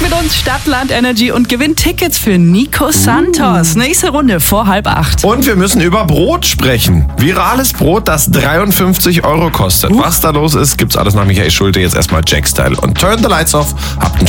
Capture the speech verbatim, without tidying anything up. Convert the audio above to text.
mit uns Stadtland Energy und gewinnt Tickets für Nico Santos. Uh. Nächste Runde vor halb acht. Und wir müssen über Brot sprechen. Virales Brot, das dreiundfünfzig Euro kostet. Uh. Was da los ist, gibt's alles nach Michael Schulte. Jetzt erstmal Jack Style und Turn the Lights Off. Habt einen